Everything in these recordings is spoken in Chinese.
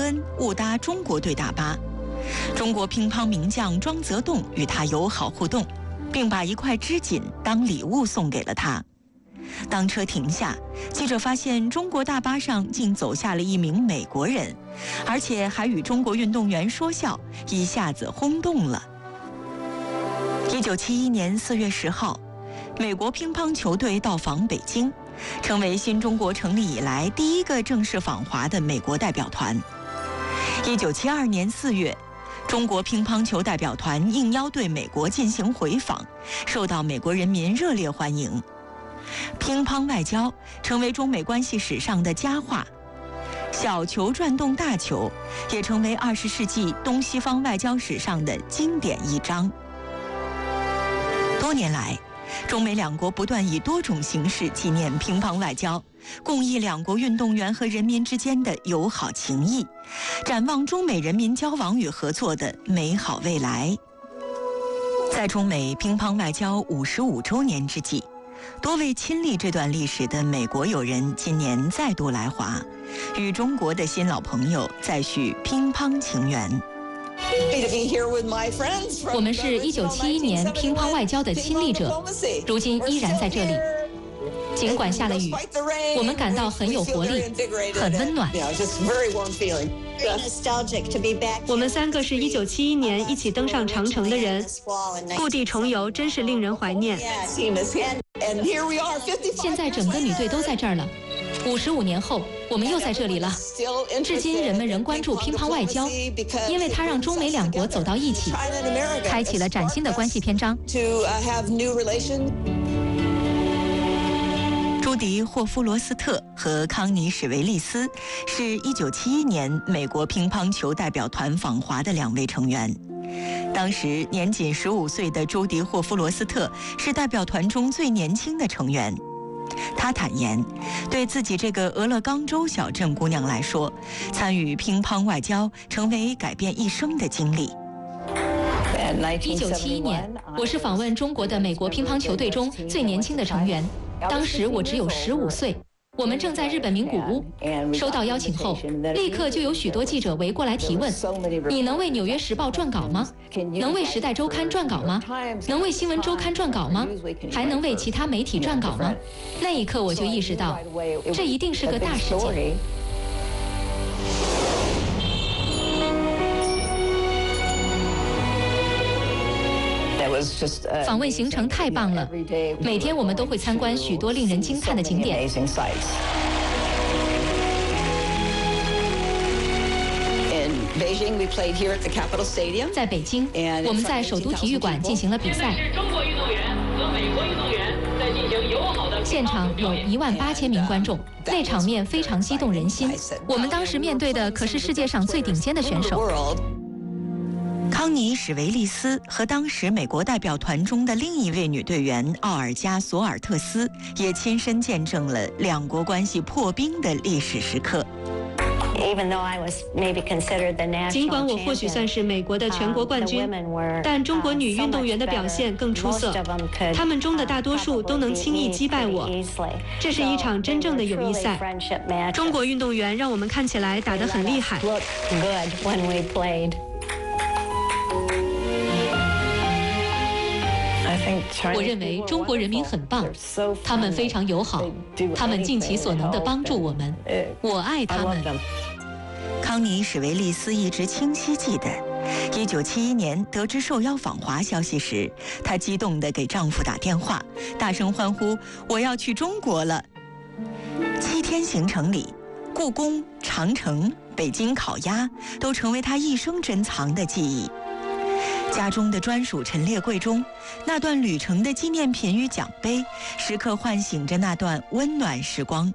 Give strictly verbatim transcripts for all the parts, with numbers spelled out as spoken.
恩误搭中国队大巴，中国乒乓名将庄则栋与他友好互动，并把一块织锦当礼物送给了他。当车停下，记者发现中国大巴上竟走下了一名美国人，而且还与中国运动员说笑，一下子轰动了。一九七一年四月十号，美国乒乓球队到访北京，成为新中国成立以来第一个正式访华的美国代表团。一九七二年四月，中国乒乓球代表团应邀对美国进行回访，受到美国人民热烈欢迎。乒乓外交成为中美关系史上的佳话，小球转动大球也成为二十世纪东西方外交史上的经典一章。多年来，中美两国不断以多种形式纪念乒乓外交，共益两国运动员和人民之间的友好情谊，展望中美人民交往与合作的美好未来。在中美乒乓外交五十五周年之际，多位亲历这段历史的美国友人今年再度来华，与中国的新老朋友再续乒乓情缘。 我们是一九七一年乒乓外交的亲历者，如今依然在这里。尽管下了雨，我们感到很有活力，很温暖。 我们三个是一九七一年一起登上长城的人，故地重游真是令人怀念。 现在整个女队都在这儿了，五十五年后，我们又在这里了。至今人们仍关注乒乓外交，因为它让中美两国走到一起，开启了崭新的关系篇章。 朱迪·霍夫罗斯特和康尼·史维利斯是一九七一年美国乒乓球代表团访华的两位成员。当时年仅十五岁的朱迪·霍夫罗斯特是代表团中最年轻的成员。他坦言，对自己这个俄勒冈州小镇姑娘来说，参与乒乓外交成为改变一生的经历。 一九七一年，我是访问中国的美国乒乓球队中最年轻的成员。当时我只有十五岁，我们正在日本名古屋。收到邀请后，立刻就有许多记者围过来提问：你能为《纽约时报》撰稿吗？能为《时代周刊》撰稿吗？能为《新闻周刊》撰稿吗？还能为其他媒体撰稿吗？那一刻我就意识到，这一定是个大事件。访问行程太棒了，每天我们都会参观许多令人惊叹的景点。在北京，我们在首都体育馆进行了比赛。中国运动员和美国运动员在进行友好的。现场有一万八千名观众，那场面非常激动人心。我们当时面对的可是世界上最顶尖的选手。 康尼·史维利斯和当时美国代表团中的另一位女队员奥尔加·索尔特斯也亲身见证了两国关系破冰的历史时刻。 尽管我或许算是美国的全国冠军，但中国女运动员的表现更出色，她们中的大多数都能轻易击败我。这是一场真正的友谊赛，中国运动员让我们看起来打得很厉害。 我认为中国人民很棒，他们非常友好，他们尽其所能地帮助我们，我爱他们。 康尼·史维利斯一直清晰记得，一九七一年得知受邀访华消息时，她激动地给丈夫打电话，大声欢呼：“我要去中国了！”七天行程里，故宫、长城、北京烤鸭都成为她一生珍藏的记忆。家中的专属陈列柜中，那段旅程的纪念品与奖杯，时刻唤醒着那段温暖时光。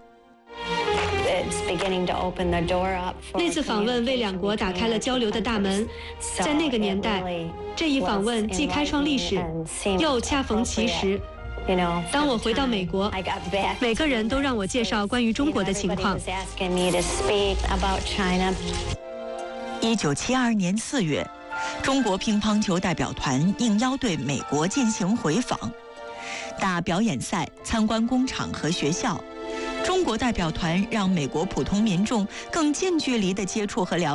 那次访问为两国打开了交流的大门，在那个年代，这一访问既开创历史，又恰逢其时。当我回到美国，每个人都让我介绍关于中国的情况。 一九七二年四月，中国乒乓球代表团应邀对美国进行回访，打表演赛、参观工厂和学校。中国代表团让美国普通民众更近距离地接触和了解